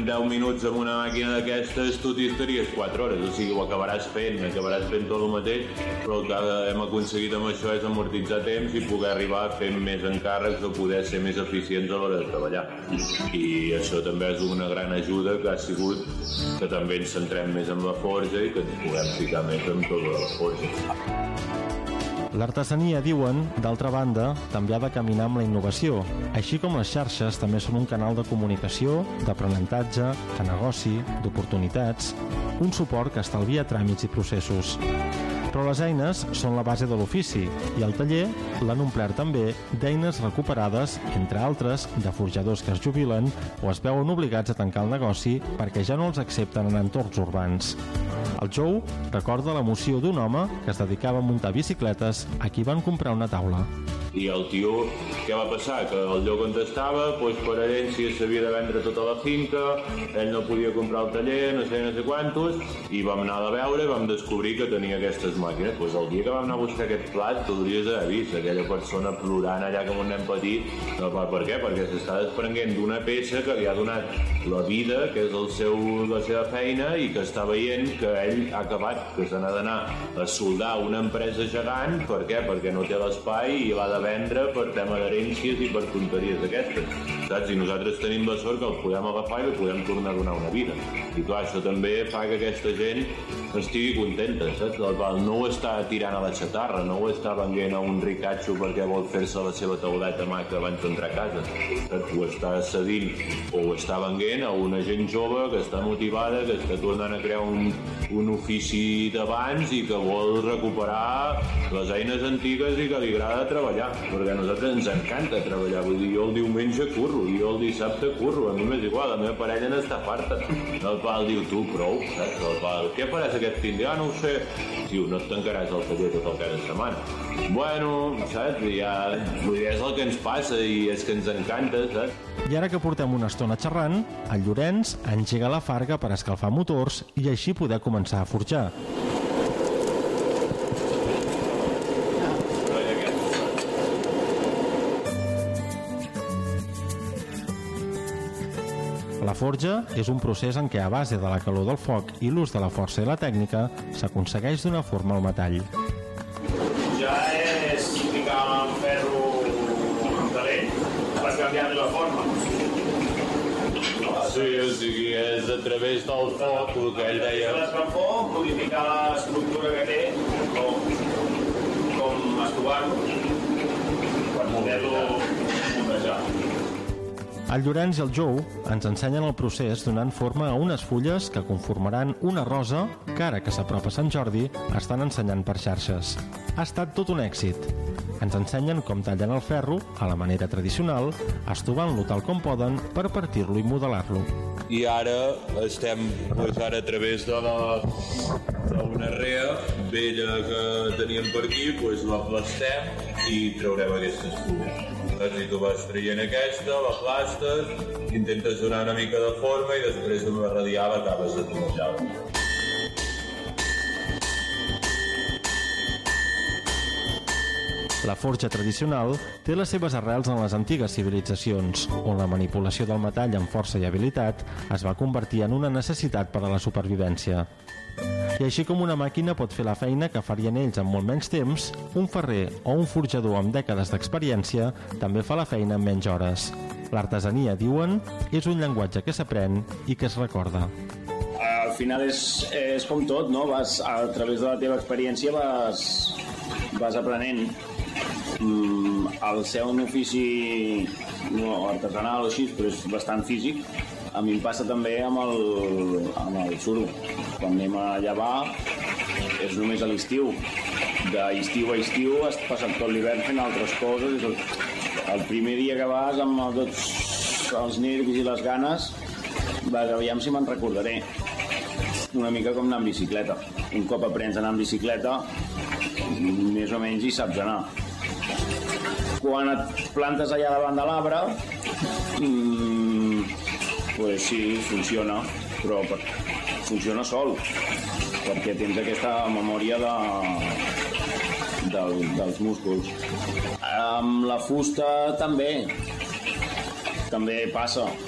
en 10 minuts amb una màquina d'aquestes tu t'hi estaries 4 hores, o sigui, ho acabaràs fent tot el mateix, però el que hem aconseguit amb això és amortitzar temps i poder arribar fent més encàrrecs o poder ser més eficients a l'hora de treballar. I això també és una gran ajuda que ha sigut que també ens centrem més en la forja i que ens puguem ficar més en tot de la forja. L'artesania, diuen, d'altra banda, també ha de caminar amb la innovació, així com les xarxes també són un canal de comunicació, d'aprenentatge, de negoci, d'oportunitats, un suport que estalvia tràmits i processos. Però les eines són la base de l'ofici i el taller l'han omplert també d'eines recuperades, entre altres, de forjadors que es jubilen o es veuen obligats a tancar el negoci perquè ja no els accepten en entorns urbans. El Joe recorda l'emoció d'un home que es dedicava a muntar bicicletes a qui van comprar una taula. I el tio, què va passar? Que el lloc on estava, doncs per herència s'havia de vendre tota la finca, ell no podia comprar el taller, no sé quantos, i vam anar a veure i vam descobrir que tenia aquestes màquines. Doncs el dia que vam anar a buscar aquest plat, t'hauries d'haver vist aquella persona plorant allà com un nen petit. No, per què? Perquè s'està desprenent d'una peça que li ha donat la vida, que és la seva feina, i que està veient que ell ha acabat, que se n'ha d'anar a soldar una empresa gegant. Per què? Perquè no té l'espai i l'ha de vendre per tema d'herències i per tonteries d'aquestes, saps? I nosaltres tenim la sort que el podem agafar i li podem tornar a donar una vida. I clar, això també fa que aquesta gent estigui contenta, saps? No ho està tirant a la xatarra, no ho està venent a un ricatxo perquè vol fer-se la seva tauleta maca abans d'entrar a casa, saps? Ho està cedint o ho està venent a una gent jove que està motivada, que està tornant a crear un ofici d'abans i que vol recuperar les eines antigues i que li agrada treballar, perquè a nosaltres ens encanta treballar. Vull dir, jo el diumenge curro, jo el dissabte curro, a mi m'és igual, la meva parella n'està farta. El pal diu, tu prou, saps? El pal, què faràs aquest fin de? No ho sé. Diu, no et tancaràs el taller tot el cada setmana. Bueno, saps? Ja, vull dir, és el que ens passa i és que ens encanta, saps? I ara que portem una estona xerrant, el Llorenç engega la farga per escalfar motors i així poder començar a forjar. La forja és un procés en què a base de la calor del foc i l'ús de la força i la tècnica s'aconsegueix donar forma al metall. Ja és ficar en ferro en calent per canviar-li la forma. Sí, o sigui, és a través del foc el que ell deia. L'escalfor, modificar l'estructura que té, com estovar-lo, per poder-lo muntejar. El Llorenç i el Joe ens ensenyen el procés donant forma a unes fulles que conformaran una rosa que ara que s'apropa Sant Jordi estan ensenyant per xarxes. Ha estat tot un èxit. Ens ensenyen com tallen el ferro a la manera tradicional, estovant-lo tal com poden per partir-lo i modelar-lo. I ara estem a través d'una rea vella que teníem per aquí, l'aplastem i traurem aquestes fulles. I tu vas traient aquesta, l'aplastes, intentes donar una mica de forma i després amb la radial acabes de tonellar-la. La forja tradicional té les seves arrels en les antigues civilitzacions, on la manipulació del metall amb força i habilitat es va convertir en una necessitat per a la supervivència. I així com una màquina pot fer la feina que farien ells en molt menys temps, un ferrer o un forjador amb dècades d'experiència també fa la feina en menys hores. L'artesania, diuen, és un llenguatge que s'aprèn i que es recorda. Al final és com tot, no? A través de la teva experiència vas aprenent. El ser un ofici artesanal o així, però és bastant físic. A mi em passa també amb el suro. Quan anem a llevar és només a l'estiu. D'estiu a estiu has passat tot l'hivern fent altres coses. El primer dia que vas amb tots els nervis i les ganes, aviam si me'n recordaré. Una mica com anar amb bicicleta. Un cop aprens a anar amb bicicleta, més o menys hi saps anar. Quan et plantes allà davant de l'arbre, pues sí, funciona, però funciona sol, perquè tens aquesta memòria dels músculs. Amb la fusta també passa.